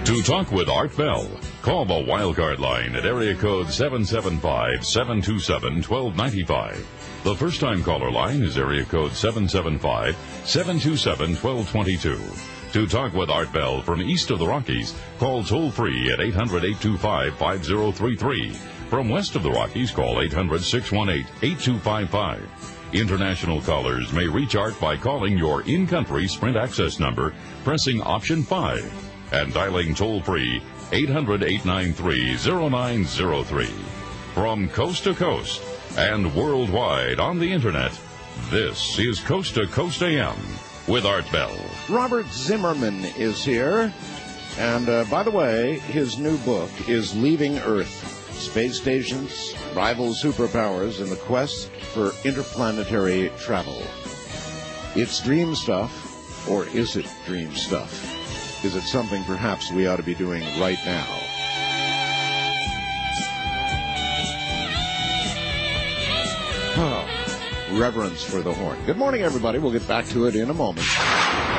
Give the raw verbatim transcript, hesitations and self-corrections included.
To talk with Art Bell, call the Wildcard line at area code seven seven five, seven two seven, one two nine five. The first-time caller line is area code seven seven five, seven two seven, one two two two. To talk with Art Bell from east of the Rockies, call toll-free at eight hundred, eight two five, five zero three three. From west of the Rockies, call eight hundred, six one eight, eight two five five. International callers may reach Art by calling your in-country Sprint access number, pressing option five, and dialing toll-free eight hundred, eight nine three, zero nine zero three. From coast to coast and worldwide on the Internet, this is Coast to Coast A M with Art Bell. Robert Zimmerman is here. And uh, by the way, his new book is Leaving Earth. Space stations, rival superpowers, and the quest for interplanetary travel. It's dream stuff, or is it dream stuff? Is it something perhaps we ought to be doing right now? Oh, reverence for the horn. Good morning, everybody. We'll get back to it in a moment.